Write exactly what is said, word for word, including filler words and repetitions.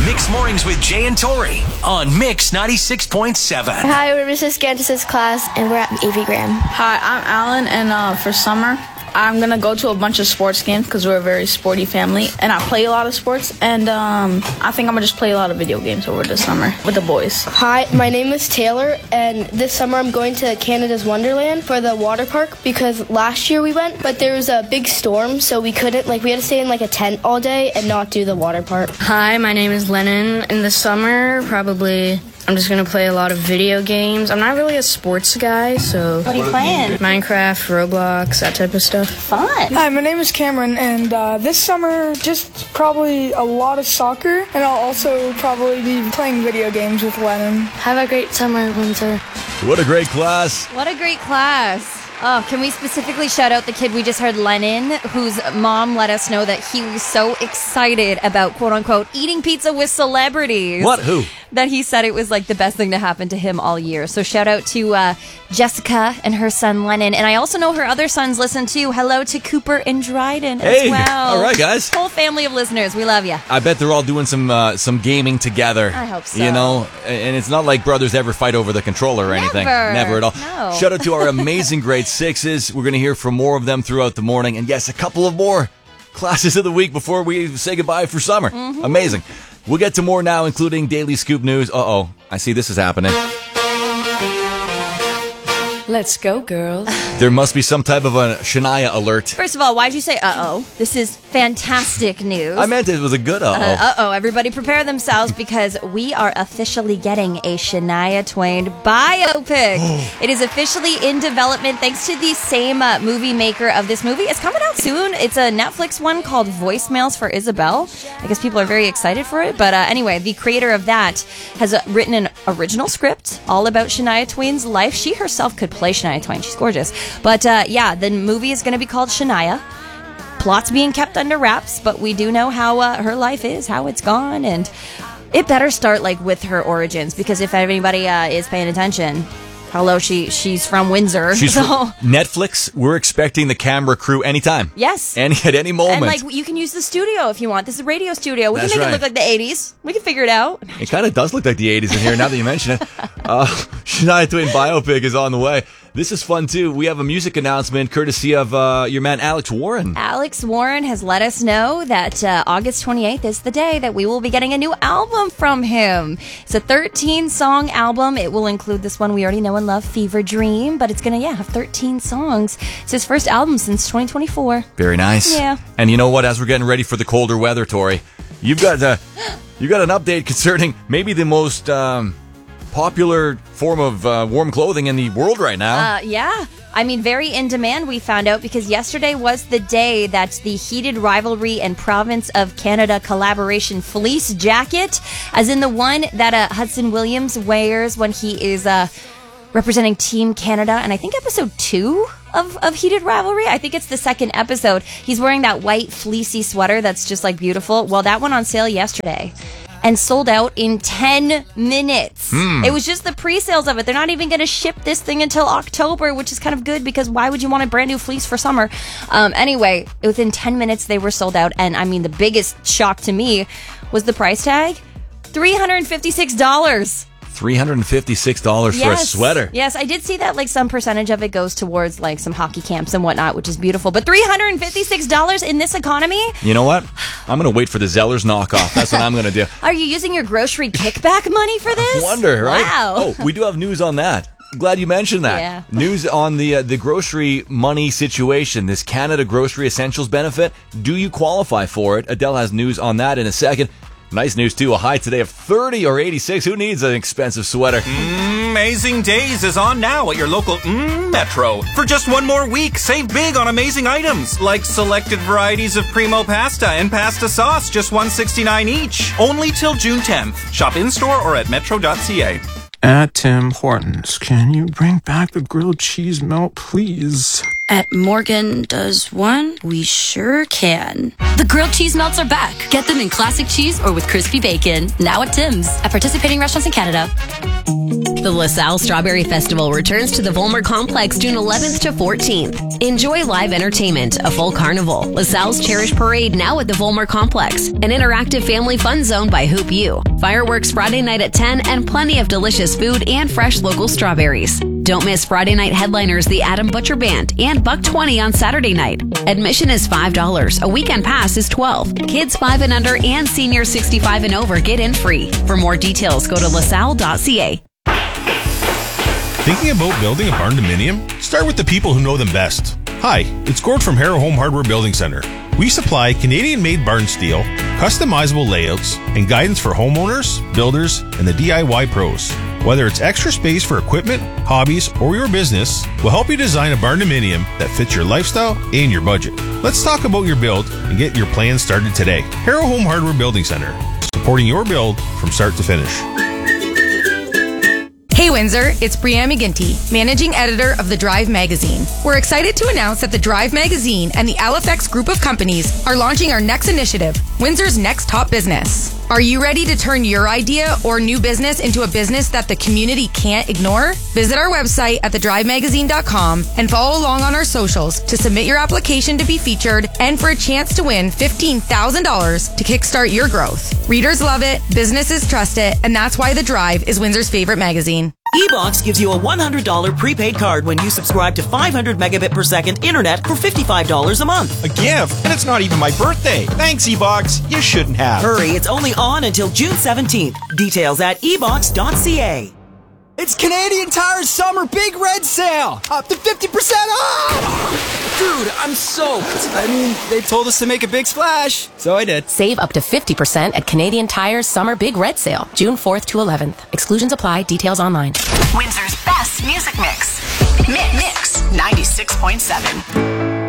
Mix Mornings with Jay and Tori on Mix ninety-six point seven. Hi, we're Missus Gantis' class, and we're at A V Graham. Hi, I'm Alan, and uh, for summer, I'm going to go to a bunch of sports games because we're a very sporty family, and I play a lot of sports, and um, I think I'm going to just play a lot of video games over the summer with the boys. Hi, my name is Taylor, and this summer I'm going to Canada's Wonderland for the water park because last year we went, but there was a big storm, so we couldn't, like, we had to stay in, like, a tent all day and not do the water park. Hi, my name is Lennon. In the summer, probably... I'm just going to play a lot of video games. I'm not really a sports guy, so... What are you playing? Minecraft, Roblox, that type of stuff. Fun. Hi, my name is Cameron, and uh, this summer, just probably a lot of soccer, and I'll also probably be playing video games with Lennon. Have a great summer, Windsor. What a great class. What a great class. Oh, can we specifically shout out the kid we just heard, Lennon, whose mom let us know that he was so excited about, quote-unquote, eating pizza with celebrities. What? Who? That he said it was like the best thing to happen to him all year. So shout out to uh, Jessica and her son, Lennon. And I also know her other sons listen too. Hello to Cooper and Dryden hey, as well. All right, guys. Whole family of listeners. We love you. I bet they're all doing some uh, some gaming together. I hope so. You know, and it's not like brothers ever fight over the controller or Never. anything. Never at all. No. Shout out to our amazing grade sixes. We're going to hear from more of them throughout the morning. And yes, a couple of more classes of the week before we say goodbye for summer. Mm-hmm. Amazing. We'll get to more now, including Daily Scoop News. Uh-oh, I see this is happening. Let's go, girls. There must be some type of a Shania alert. First of all, why'd you say uh-oh? This is fantastic news. I meant it was a good uh-oh. Uh, uh-oh. Everybody prepare themselves because we are officially getting a Shania Twain biopic. It is officially in development thanks to the same uh, movie maker of this movie. It's coming out soon. It's a Netflix one called Voicemails for Isabel. I guess people are very excited for it. But uh, anyway, the creator of that has uh, written an original script all about Shania Twain's life. She herself could play Shania Twain. She's gorgeous. But uh, yeah, the movie is going to be called Shania. Plot's being kept under wraps, but we do know how uh, her life is, how it's gone, and it better start like with her origins, because if anybody uh, is paying attention, hello, she she's from Windsor. She's so. from Netflix. We're expecting the camera crew anytime. Yes. Any at any moment. And like you can use the studio if you want. This is a radio studio. We That's can make right. it look like the eighties. We can figure it out. It kind of does look like the eighties in here now that you mention it. Uh, Shania Twain biopic is on the way. This is fun, too. We have a music announcement courtesy of uh, your man, Alex Warren. Alex Warren has let us know that uh, August twenty-eighth is the day that we will be getting a new album from him. It's a thirteen-song album. It will include this one we already know and love, Fever Dream, but it's going to, yeah, have thirteen songs. It's his first album since twenty twenty-four. Very nice. Yeah. And you know what? As we're getting ready for the colder weather, Tori, you've got, uh, you got an update concerning maybe the most... Um, popular form of uh, warm clothing in the world right now. Uh, yeah. I mean, very in demand, we found out, because yesterday was the day that the Heated Rivalry and Province of Canada collaboration fleece jacket, as in the one that uh, Hudson Williams wears when he is uh, representing Team Canada, and I think episode two of, of Heated Rivalry. I think it's the second episode. He's wearing that white fleecy sweater that's just like beautiful. Well, that went on sale yesterday and sold out in ten minutes. Hmm. It was just the pre-sales of it. They're not even going to ship this thing until October, which is kind of good because why would you want a brand new fleece for summer? Um, anyway, within ten minutes, they were sold out. And I mean, the biggest shock to me was the price tag. three hundred fifty-six dollars. three hundred fifty-six dollars yes. for a sweater. Yes, I did see that like some percentage of it goes towards like some hockey camps and whatnot, which is beautiful. But three hundred fifty-six dollars in this economy? You know what? I'm going to wait for the Zellers knockoff. That's what I'm going to do. Are you using your grocery kickback money for this? I wonder, right? Wow. Oh, we do have news on that. Glad you mentioned that. Yeah. News on the uh, the grocery money situation, this Canada Grocery Essentials benefit. Do you qualify for it? Adele has news on that in a second. Nice news, too. A high today of thirty or eighty-six. Who needs an expensive sweater? Mm, Amazing Days is on now at your local mm, Metro. For just one more week, save big on amazing items like selected varieties of Primo pasta and pasta sauce, just one dollar sixty-nine each. Only till June tenth. Shop in-store or at metro dot c a. At Tim Hortons, can you bring back the grilled cheese melt, please? At Morgan Does One, we sure can. The grilled cheese melts are back. Get them in classic cheese or with crispy bacon. Now at Tim's. At participating restaurants in Canada. The LaSalle Strawberry Festival returns to the Volmer Complex June eleventh to fourteenth. Enjoy live entertainment, a full carnival, LaSalle's Cherish Parade now at the Volmer Complex, an interactive family fun zone by Hoop U, fireworks Friday night at ten, and plenty of delicious food and fresh local strawberries. Don't miss Friday night headliners The Adam Butcher Band and Buck twenty on Saturday night. Admission is five dollars. A weekend pass is twelve dollars. Kids five and under and seniors sixty-five and over get in free. For more details, go to lasalle dot c a. Thinking about building a barn dominium? Start with the people who know them best. Hi, it's Gord from Harrow Home Hardware Building Center. We supply Canadian-made barn steel, customizable layouts, and guidance for homeowners, builders, and the D I Y pros. Whether it's extra space for equipment, hobbies, or your business, we'll help you design a barn dominium that fits your lifestyle and your budget. Let's talk about your build and get your plans started today. Harrow Home Hardware Building Center, supporting your build from start to finish. Hey Windsor, it's Brianne McGinty, Managing Editor of The Drive Magazine. We're excited to announce that The Drive Magazine and the L F X Group of Companies are launching our next initiative, Windsor's Next Top Business. Are you ready to turn your idea or new business into a business that the community can't ignore? Visit our website at the drive magazine dot com and follow along on our socials to submit your application to be featured and for a chance to win fifteen thousand dollars to kickstart your growth. Readers love it, businesses trust it, and that's why The Drive is Windsor's favorite magazine. eBox gives you a one hundred dollars prepaid card when you subscribe to five hundred megabit per second internet for fifty-five dollars a month. A gift? And it's not even my birthday. Thanks, eBox. You shouldn't have. Hurry, it's only on until June seventeenth. Details at e box dot c a. It's Canadian Tire's summer big red sale. Up to fifty percent off! Dude, I'm soaked. I mean, they told us to make a big splash, so I did. Save up to fifty percent at Canadian Tire's summer big red sale, June fourth to eleventh. Exclusions apply. Details online. Windsor's best music mix. Mix, mix ninety-six point seven.